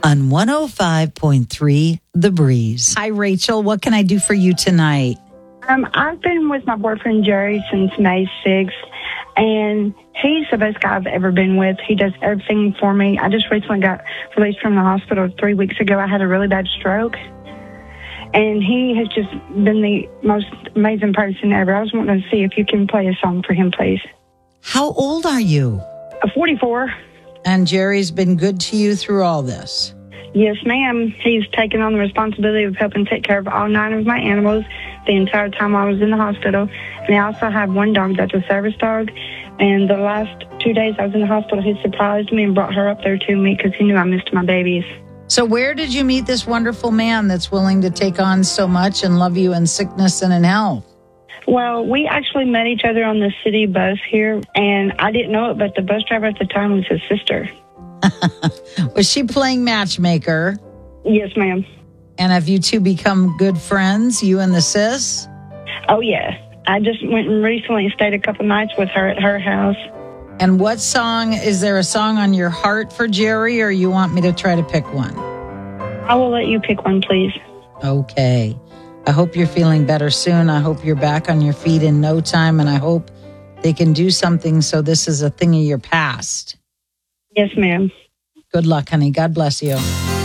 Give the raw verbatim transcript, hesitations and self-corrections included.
on one oh five point three The Breeze. Hi, Rachel. What can I do for you tonight? Um, I've been with my boyfriend, Jerry, since May sixth, and he's the best guy I've ever been with. He does everything for me. I just recently got released from the hospital three weeks ago. I had a really bad stroke, and he has just been the most amazing person ever. I was wanting to see if you can play a song for him, please. How old are you? Uh, forty-four. And Jerry's been good to you through all this? Yes, ma'am. He's taken on the responsibility of helping take care of all nine of my animals the entire time I was in the hospital. And I also have one dog that's a service dog. And the last two days I was in the hospital, he surprised me and brought her up there to me because he knew I missed my babies. So where did you meet this wonderful man that's willing to take on so much and love you in sickness and in health? Well, we actually met each other on the city bus here, and I didn't know it, but the bus driver at the time was his sister. Was she playing matchmaker? Yes, ma'am. And have you two become good friends, you and the sis? Oh, yeah. I just went and recently stayed a couple nights with her at her house. And what song, is there a song on your heart for Jerry, or you want me to try to pick one? I will let you pick one, please. Okay. I hope you're feeling better soon. I hope you're back on your feet in no time, and I hope they can do something so this is a thing of your past. Yes, ma'am. Good luck, honey. God bless you.